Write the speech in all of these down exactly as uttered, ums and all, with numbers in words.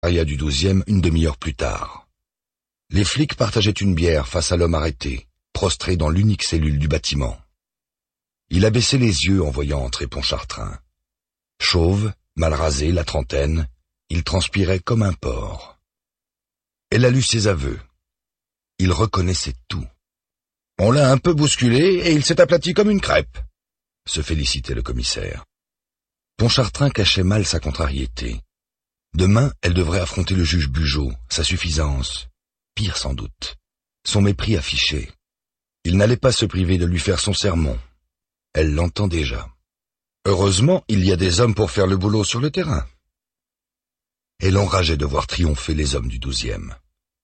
commissariat du douzième une demi-heure plus tard. Les flics partageaient une bière face à l'homme arrêté, prostré dans l'unique cellule du bâtiment. Il a baissé les yeux en voyant entrer Pontchartrain. Chauve, mal rasé, la trentaine, il transpirait comme un porc. Elle a lu ses aveux. Il reconnaissait tout. On l'a un peu bousculé et il s'est aplati comme une crêpe, se félicitait le commissaire. Pontchartrain cachait mal sa contrariété. Demain, elle devrait affronter le juge Bugeaud, sa suffisance, pire sans doute, son mépris affiché. Il n'allait pas se priver de lui faire son sermon. Elle l'entend déjà. Heureusement, il y a des hommes pour faire le boulot sur le terrain. Elle enrageait de voir triompher les hommes du douzième.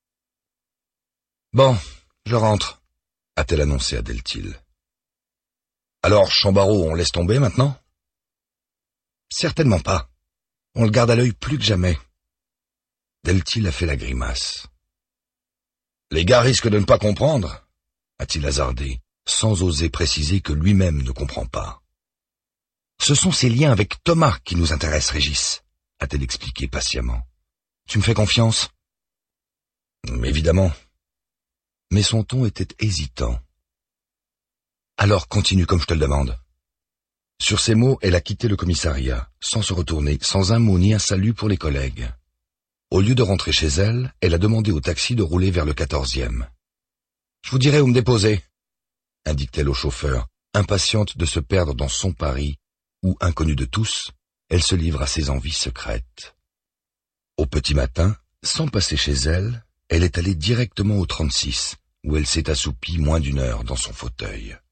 « Bon, je rentre », a-t-elle annoncé à Deltil. « Alors, Chambarot, on laisse tomber maintenant ?»« Certainement pas. On le garde à l'œil plus que jamais. » Deltil a fait la grimace. « Les gars risquent de ne pas comprendre », a-t-il hasardé, sans oser préciser que lui-même ne comprend pas. « Ce sont ces liens avec Thomas qui nous intéressent, Régis, » a-t-elle expliqué patiemment. « Tu me fais confiance ?»« Évidemment. » Mais son ton était hésitant. « Alors continue comme je te le demande. » Sur ces mots, elle a quitté le commissariat, sans se retourner, sans un mot ni un salut pour les collègues. Au lieu de rentrer chez elle, elle a demandé au taxi de rouler vers le quatorzième. « Je vous dirai où me déposer », indique-t-elle au chauffeur, impatiente de se perdre dans son Paris, où, inconnue de tous, elle se livre à ses envies secrètes. Au petit matin, sans passer chez elle, elle est allée directement au trente-six, où elle s'est assoupie moins d'une heure dans son fauteuil.